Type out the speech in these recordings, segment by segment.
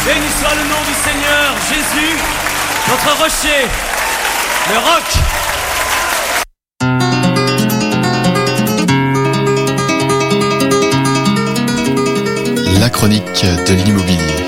Béni soit le nom du Seigneur, Jésus, notre rocher, le roc. La chronique de l'immobilier.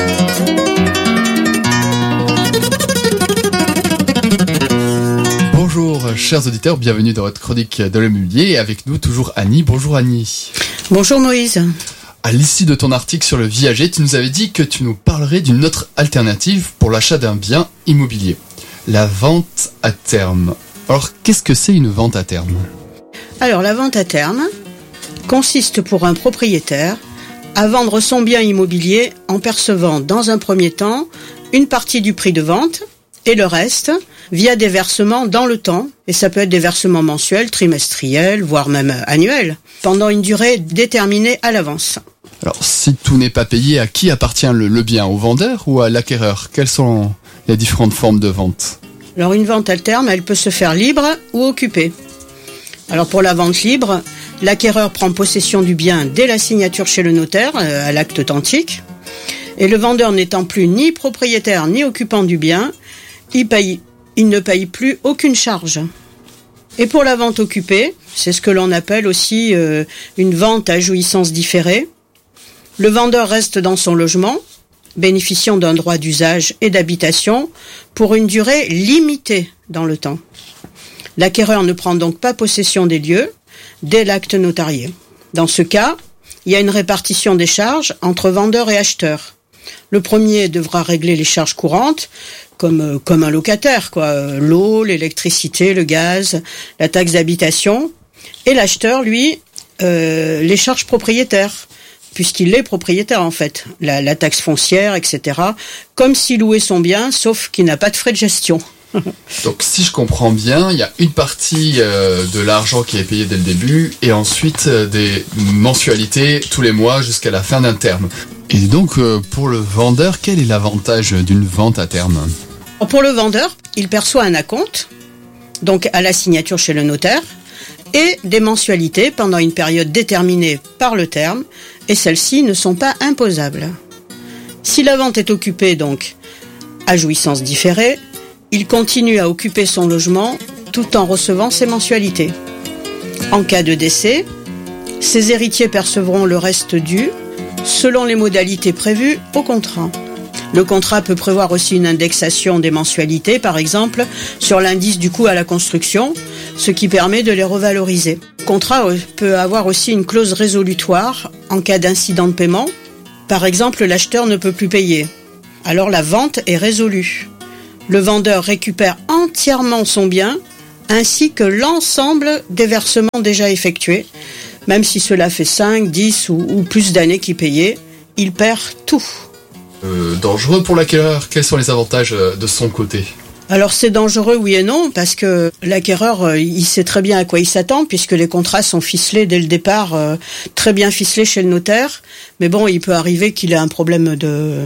Bonjour chers auditeurs, bienvenue dans votre chronique de l'immobilier. Et avec nous toujours Annie. Bonjour Annie. Bonjour Moïse. À l'issue de ton article sur le viager, tu nous avais dit que tu nous parlerais d'une autre alternative pour l'achat d'un bien immobilier. La vente à terme. Alors qu'est-ce que c'est une vente à terme ? Alors la vente à terme consiste pour un propriétaire à vendre son bien immobilier en percevant dans un premier temps une partie du prix de vente et le reste via des versements dans le temps. Et ça peut être des versements mensuels, trimestriels, voire même annuels, pendant une durée déterminée à l'avance. Alors si tout n'est pas payé, à qui appartient le bien ? Au vendeur ou à l'acquéreur ? Quelles sont les différentes formes de vente ? Alors une vente à terme, elle peut se faire libre ou occupée. Alors pour la vente libre, l'acquéreur prend possession du bien dès la signature chez le notaire, à l'acte authentique. Et le vendeur n'étant plus ni propriétaire ni occupant du bien, il ne paye plus aucune charge. Et pour la vente occupée, c'est ce que l'on appelle aussi une vente à jouissance différée. Le vendeur reste dans son logement, bénéficiant d'un droit d'usage et d'habitation pour une durée limitée dans le temps. L'acquéreur ne prend donc pas possession des lieux dès l'acte notarié. Dans ce cas, il y a une répartition des charges entre vendeur et acheteur. Le premier devra régler les charges courantes, comme un locataire, l'eau, l'électricité, le gaz, la taxe d'habitation. Et l'acheteur, lui, les charges propriétaires, puisqu'il est propriétaire en fait, la taxe foncière, etc. Comme s'il louait son bien, sauf qu'il n'a pas de frais de gestion. Donc si je comprends bien, il y a une partie de l'argent qui est payé dès le début et ensuite des mensualités tous les mois jusqu'à la fin d'un terme. Et donc pour le vendeur, quel est l'avantage d'une vente à terme ? Pour le vendeur, il perçoit un acompte, donc à la signature chez le notaire, et des mensualités pendant une période déterminée par le terme, et celles-ci ne sont pas imposables. Si la vente est occupée donc à jouissance différée, il continue à occuper son logement tout en recevant ses mensualités. En cas de décès, ses héritiers percevront le reste dû selon les modalités prévues au contrat. Le contrat peut prévoir aussi une indexation des mensualités, par exemple, sur l'indice du coût à la construction, ce qui permet de les revaloriser. Le contrat peut avoir aussi une clause résolutoire en cas d'incident de paiement. Par exemple, l'acheteur ne peut plus payer. Alors la vente est résolue. Le vendeur récupère entièrement son bien, ainsi que l'ensemble des versements déjà effectués. Même si cela fait 5, 10 ou plus d'années qu'il payait, il perd tout. Dangereux pour l'acquéreur, quels sont les avantages de son côté ? Alors c'est dangereux oui et non, parce que l'acquéreur il sait très bien à quoi il s'attend, puisque les contrats sont ficelés dès le départ, très bien ficelés chez le notaire. Mais bon, il peut arriver qu'il ait un problème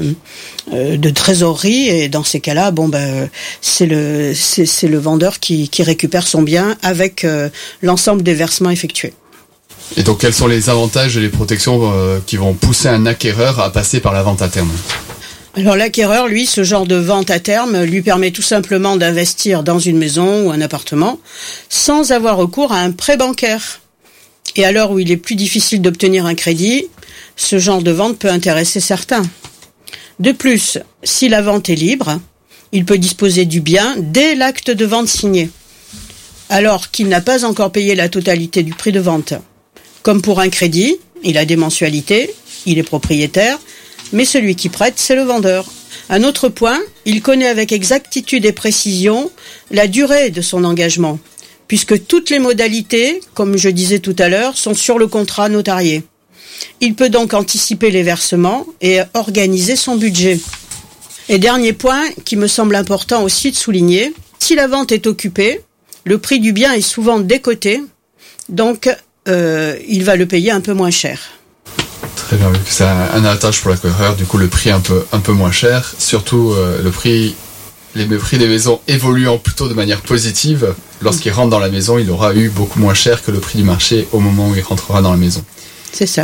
de trésorerie, et dans ces cas-là, c'est le vendeur qui récupère son bien avec l'ensemble des versements effectués. Et donc quels sont les avantages et les protections qui vont pousser un acquéreur à passer par la vente à terme ? Alors l'acquéreur, lui, ce genre de vente à terme lui permet tout simplement d'investir dans une maison ou un appartement sans avoir recours à un prêt bancaire. Et à l'heure où il est plus difficile d'obtenir un crédit, ce genre de vente peut intéresser certains. De plus, si la vente est libre, il peut disposer du bien dès l'acte de vente signé, alors qu'il n'a pas encore payé la totalité du prix de vente. Comme pour un crédit, il a des mensualités, il est propriétaire, mais celui qui prête, c'est le vendeur. Un autre point, il connaît avec exactitude et précision la durée de son engagement, puisque toutes les modalités, comme je disais tout à l'heure, sont sur le contrat notarié. Il peut donc anticiper les versements et organiser son budget. Et dernier point, qui me semble important aussi de souligner, si la vente est occupée, le prix du bien est souvent décoté, donc il va le payer un peu moins cher. Très bien, c'est un avantage pour l'acquéreur, du coup le prix un peu moins cher, surtout les prix des maisons évoluant plutôt de manière positive. Lorsqu'il rentre dans la maison, il aura eu beaucoup moins cher que le prix du marché au moment où il rentrera dans la maison. C'est ça.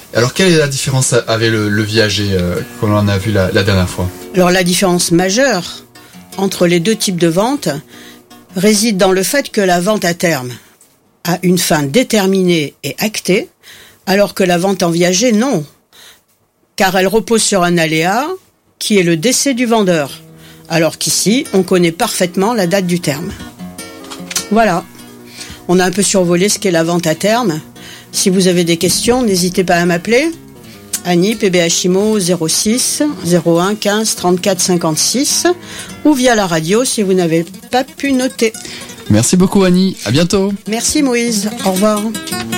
Alors, quelle est la différence avec le viager qu'on en a vu la dernière fois? Alors la différence majeure entre les deux types de vente réside dans le fait que la vente à terme a une fin déterminée et actée, alors que la vente en viager, non. Car elle repose sur un aléa qui est le décès du vendeur, alors qu'ici, on connaît parfaitement la date du terme. Voilà, on a un peu survolé ce qu'est la vente à terme. Si vous avez des questions, n'hésitez pas à m'appeler. Annie, PBHIMO 06 01 15 34 56 ou via la radio si vous n'avez pas pu noter. Merci beaucoup Annie, à bientôt. Merci Moïse, au revoir.